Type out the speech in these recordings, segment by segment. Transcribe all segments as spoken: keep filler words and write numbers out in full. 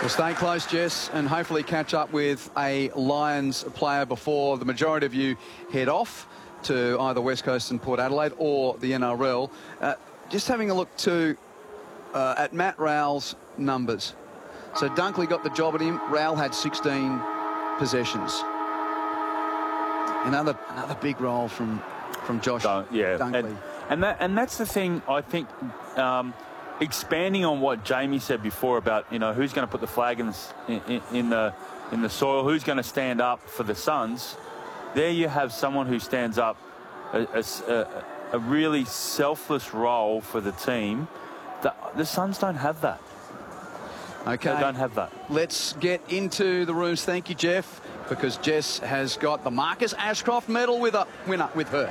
We'll stay close, Jess, and hopefully catch up with a Lions player before the majority of you head off to either West Coast and Port Adelaide or the N R L. Uh, just having a look to uh, at Matt Rowell's numbers. So Dunkley got the job at him. Rowell had sixteen possessions. Another another big role from from Josh Dun yeah. Dunkley. And, and that and that's the thing, I think, um, expanding on what Jamie said before about, you know, who's going to put the flag in, in, in the in the soil, who's going to stand up for the Suns. There you have someone who stands up a, a, a really selfless role for the team. The, the Suns don't have that. Okay. They don't have that. Let's get into the rooms. Thank you, Jeff, because Jess has got the Marcus Ashcroft medal with a winner with her.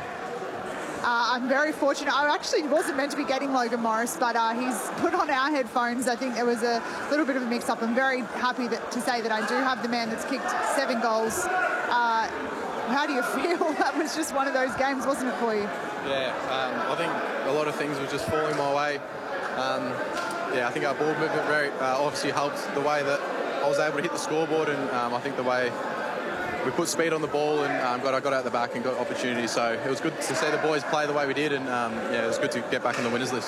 Uh, I'm very fortunate. I actually wasn't meant to be getting Logan Morris, but uh, he's put on our headphones. I think there was a little bit of a mix-up. I'm very happy that, to say that I do have the man that's kicked seven goals. Uh, how do you feel? That was just one of those games, wasn't it, for you? Yeah, um, I think a lot of things were just falling my way. Um, yeah, I think our ball movement very uh, obviously helped the way that I was able to hit the scoreboard, and um, I think the way we put speed on the ball, and um, got I got out the back and got opportunities. So it was good to see the boys play the way we did, and um, yeah, it was good to get back on the winners list.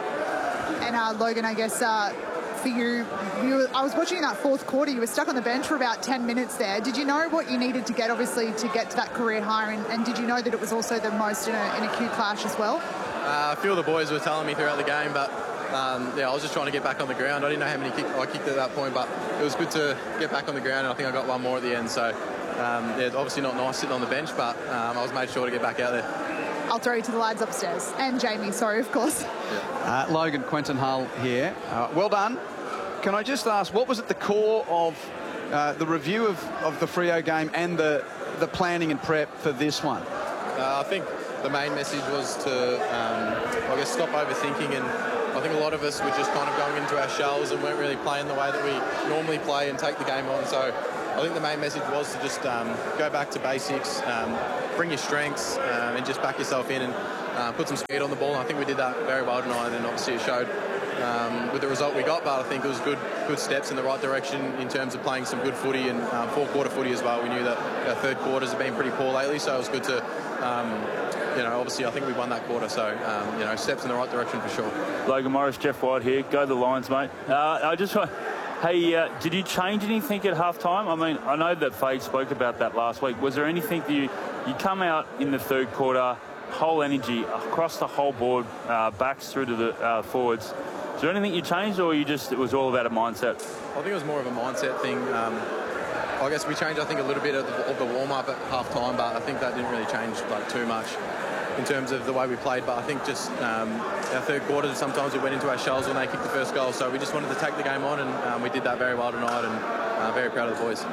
And uh, Logan, I guess uh, for you, you were, I was watching that fourth quarter. You were stuck on the bench for about ten minutes there. Did you know what you needed to get, obviously, to get to that career high? And, and did you know that it was also the most in a, in a Q clash as well? Uh, a few of the boys were telling me throughout the game, but um, yeah, I was just trying to get back on the ground. I didn't know how many kick I kicked at that point, but it was good to get back on the ground, and I think I got one more at the end. So um, yeah, obviously not nice sitting on the bench, but um, I was made sure to get back out there. I'll throw you to the lads upstairs. And Jamie, sorry, of course. Yeah. Uh, Logan, Quentin Hull here. Uh, well done. Can I just ask, what was at the core of uh, the review of, of the Freo game and the, the planning and prep for this one? Uh, I think the main message was to, um, I guess, stop overthinking, and I think a lot of us were just kind of going into our shells and weren't really playing the way that we normally play and take the game on. So I think the main message was to just um, go back to basics, um, bring your strengths, um, and just back yourself in and uh, put some speed on the ball. And I think we did that very well tonight, and obviously it showed um, with the result we got, but I think it was good good steps in the right direction in terms of playing some good footy and um, four-quarter footy as well. We knew that our third quarters have been pretty poor lately, so it was good to, um, you know, obviously I think we won that quarter, so, um, you know, steps in the right direction for sure. Logan Morris, Jeff White here. Go the Lions, mate. Uh, I just want... Hey, uh, did you change anything at half-time? I mean, I know that Fade spoke about that last week. Was there anything that you... You come out in the third quarter, whole energy across the whole board, uh, backs through to the uh, forwards. Is there anything you changed, or you just it was all about a mindset? I think it was more of a mindset thing. Um, I guess we changed, I think, a little bit of the, of the warm-up at half-time, but I think that didn't really change like too much in terms of the way we played. But I think just um, our third quarter, sometimes we went into our shells when they kicked the first goal, so we just wanted to take the game on, and um, we did that very well tonight, and uh, very proud of the boys.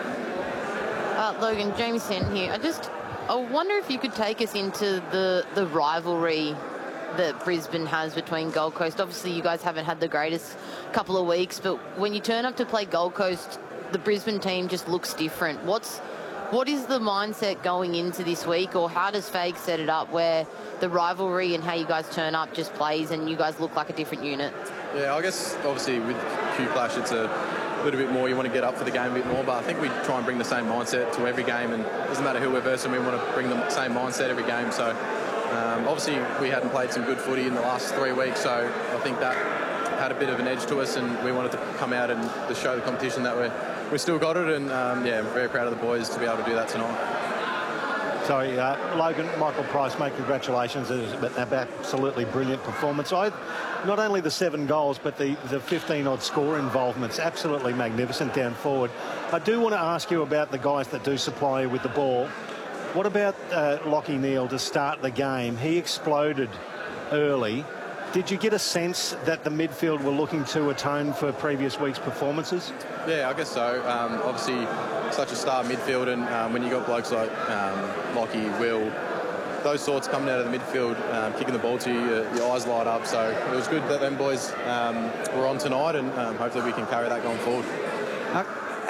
Uh, Logan, James Stanton here. I just, I wonder if you could take us into the, the rivalry that Brisbane has between Gold Coast. Obviously, you guys haven't had the greatest couple of weeks, but when you turn up to play Gold Coast, the Brisbane team just looks different. What's What is the mindset going into this week, or how does Fake set it up where the rivalry and how you guys turn up just plays and you guys look like a different unit? Yeah, I guess obviously with Q Clash it's a little bit more, you want to get up for the game a bit more, but I think we try and bring the same mindset to every game, and it doesn't matter who we're versing, we want to bring the same mindset every game. So um, obviously we hadn't played some good footy in the last three weeks, so I think that had a bit of an edge to us, and we wanted to come out and to show the competition that we're we still got it, and um, yeah, I'm very proud of the boys to be able to do that tonight. Sorry, uh, Logan, Michael Price, mate, congratulations. It was an absolutely brilliant performance. I, not only the seven goals, but the, the fifteen-odd score involvements, absolutely magnificent down forward. I do want to ask you about the guys that do supply you with the ball. What about uh, Lachie Neale to start the game? He exploded early. Did you get a sense that the midfield were looking to atone for previous week's performances? Yeah, I guess so. Um, obviously, such a star midfield, and um, when you got blokes like um, Lachie, Will, those sorts coming out of the midfield, um, kicking the ball to you, your, your eyes light up. So it was good that them boys um, were on tonight, and um, hopefully we can carry that going forward. Uh,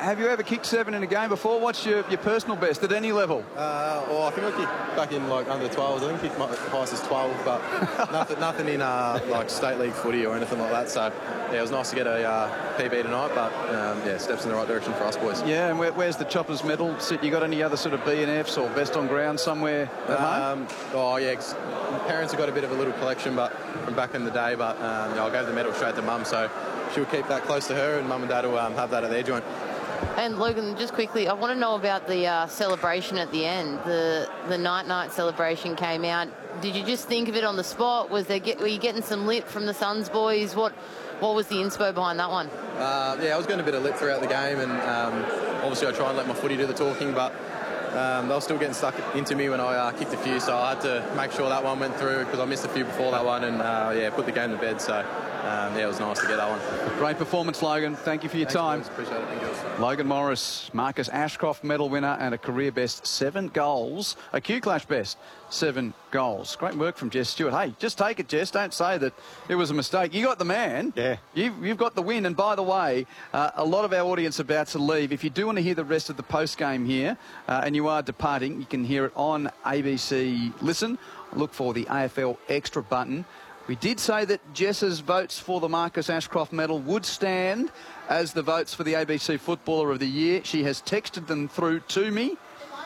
have you ever kicked seven in a game before? What's your, your personal best at any level? Uh, well, I think I kicked back in like under twelves. I think I kicked my highest as twelve, but nothing, nothing in uh, like state league footy or anything like that. So yeah, it was nice to get a uh, P B tonight, but um, yeah, steps in the right direction for us boys. Yeah, and where, where's the Choppers medal sit? You got any other sort of B and Fs or best on ground somewhere at um, home? Oh yeah, 'cause my parents have got a bit of a little collection, but from back in the day. But um, yeah, I gave the medal straight to Mum, so she'll keep that close to her, and Mum and Dad will um, have that at their joint. And Logan, just quickly, I want to know about the uh, celebration at the end. The the night night celebration came out. Did you just think of it on the spot? Was there get, were you getting some lip from the Suns boys? What what was the inspo behind that one? Uh, yeah, I was getting a bit of lip throughout the game, and um, obviously I try and let my footy do the talking, but um, they were still getting stuck into me when I uh, kicked a few, so I had to make sure that one went through because I missed a few before that one, and uh, yeah, put the game to bed. So. Um, yeah, it was nice to get that one. Great performance, Logan. Thank you for your Thanks, time. Boys. Appreciate it. Thank you. Logan Morris, Marcus Ashcroft medal winner and a career best seven goals. A Q-Clash best seven goals. Great work from Jess Stewart. Hey, just take it, Jess. Don't say that it was a mistake. You got the man. Yeah. You've, you've got the win. And by the way, uh, a lot of our audience are about to leave. If you do want to hear the rest of the post-game here uh, and you are departing, you can hear it on A B C Listen. Look for the A F L Extra button. We did say that Jess's votes for the Marcus Ashcroft medal would stand as the votes for the A B C Footballer of the Year. She has texted them through to me.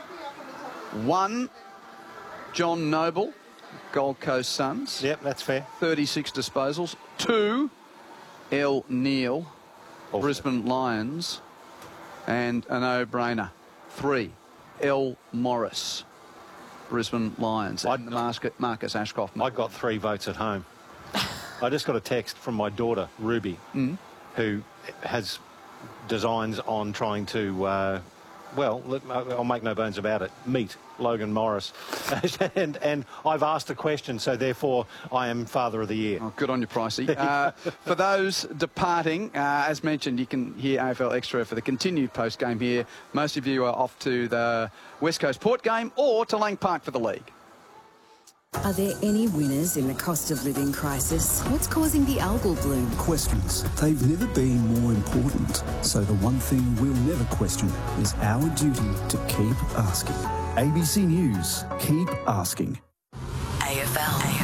One, John Noble, Gold Coast Suns. Yep, that's fair. thirty-six disposals. Two, El Neil, Also. Brisbane Lions. And a no-brainer. Three, El Morris, Brisbane Lions. I- And the Marcus, Marcus Ashcroft medal. I got three votes at home. I just got a text from my daughter, Ruby, Mm. who has designs on trying to, uh, well, let- I'll make no bones about it, meet Logan Morris. and, and I've asked a question, so therefore I am Father of the Year. Oh, good on you, Pricey. Uh, for those departing, uh, as mentioned, you can hear A F L Extra for the continued post-game here. Most of you are off to the West Coast Port game or to Lang Park for the league. Are there any winners in the cost of living crisis? What's causing the algal bloom? Questions. They've never been more important. So the one thing we'll never question is our duty to keep asking. A B C News. Keep asking. A F L.